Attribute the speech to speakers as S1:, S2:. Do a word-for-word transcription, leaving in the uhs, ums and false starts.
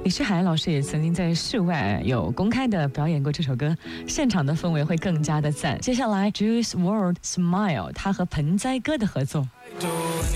S1: 李诗涵老师也曾经在室外有公开的表演过这首歌，现场的氛围会更加的赞。接下来 Juice world Smile 他和盆栽哥的合作。